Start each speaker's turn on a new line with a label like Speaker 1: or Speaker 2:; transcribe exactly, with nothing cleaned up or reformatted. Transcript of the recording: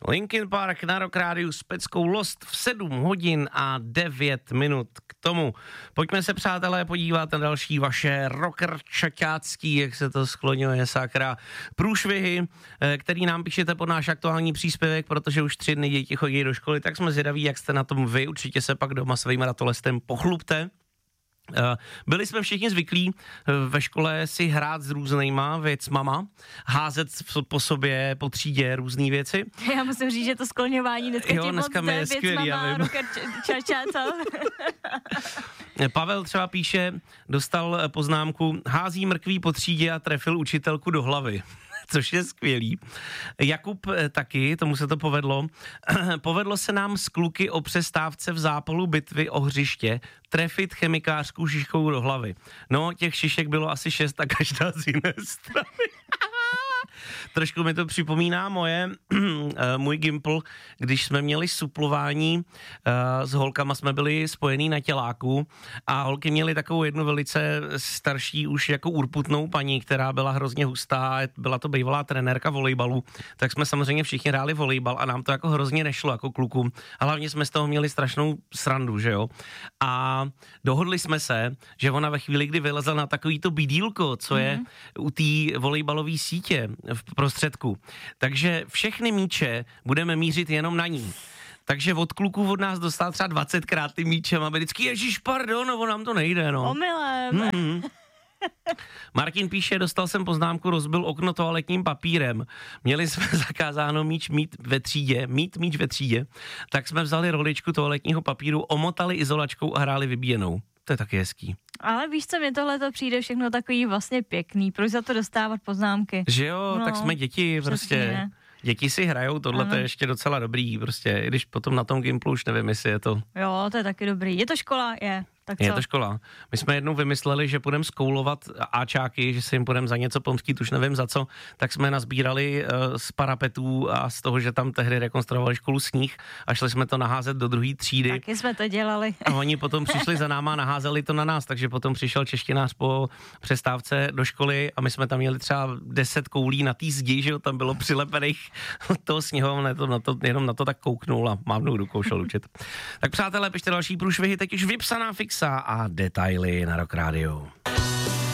Speaker 1: Linkin Park na Rock Rádiu s peckou Lost v sedm hodin a devět minut k tomu. Pojďme se, přátelé, podívat na další vaše rockerčaťácký, jak se to skloňuje, sakra, průšvihy, který nám píšete pod náš aktuální příspěvek, protože už tři dny děti chodí do školy, tak jsme zvědaví, jak jste na tom vy, určitě se pak doma svým ratolestem pochlupte. Byli jsme všichni zvyklí ve škole si hrát s různýma věcmama, házet po sobě, po třídě různý věci.
Speaker 2: Já musím říct, že to skloňování dneska
Speaker 1: jo, dneska mi je skvělý, já vím. Pavel třeba píše, dostal poznámku, hází mrkví po třídě a trefil učitelku do hlavy. Což je skvělý. Jakub taky, tomu se to povedlo. Povedlo se nám s kluky o přestávce v zápalu bitvy o hřiště trefit chemikářku šiškou do hlavy. No, těch šišek bylo asi šest a každá z jiné strany. Trošku mi to připomíná moje, můj gimpl, když jsme měli suplování s holkama, jsme byli spojení na těláku a holky měly takovou jednu velice starší už jako urputnou paní, která byla hrozně hustá, byla to bývalá trenérka volejbalu, tak jsme samozřejmě všichni hráli volejbal a nám to jako hrozně nešlo jako klukům. A hlavně jsme z toho měli strašnou srandu, že jo. A dohodli jsme se, že ona ve chvíli, kdy vylezla na takový to bidílko, co je mm. u té volejbalové sítě v prostředku, takže všechny míče budeme mířit jenom na ní. Takže od kluků od nás dostal třeba dvacetkrát ty míčem a vždycky, ježiš, pardon, no nám to nejde, no.
Speaker 2: Omylem.
Speaker 1: Mm-hmm. Martin píše, dostal jsem poznámku, rozbil okno toaletním papírem. Měli jsme zakázáno míč mít ve třídě, mít míč ve třídě, tak jsme vzali roličku toaletního papíru, omotali izolačkou a hráli vybíjenou. To je taky hezký.
Speaker 2: Ale víš co, mi tohle to přijde všechno takový vlastně pěkný. Proč za to dostávat poznámky?
Speaker 1: Že jo, no, tak jsme děti prostě. Ne. Děti si hrajou, tohle ano. To je ještě docela dobrý, prostě, i když potom na tom Gimplu už nevím, jestli je to.
Speaker 2: Jo, to je taky dobrý. Je to škola? Je. Tak
Speaker 1: je
Speaker 2: co?
Speaker 1: to škola. My jsme jednou vymysleli, že půjdeme skoulovat áčáky, že se jim půjdeme za něco pomstít, už nevím za co, tak jsme nazbírali uh, z parapetů a z toho, že tam tehdy rekonstruovali školu Sníh a šli jsme to naházet do druhé třídy.
Speaker 2: Taky jsme to dělali.
Speaker 1: A oni potom přišli za náma a naházeli to na nás, takže potom přišel češtinář po přestávce do školy a my jsme tam měli třeba deset koulí na té zdi, že jo, tam bylo přilepených toho sněhu, ne to, na to, jenom na to tak kouknul a mávnou rukou šel učit. Tak přátelé, pište další průšvihy, teď už vypsaná fixa a detaily na Rock Rádiu.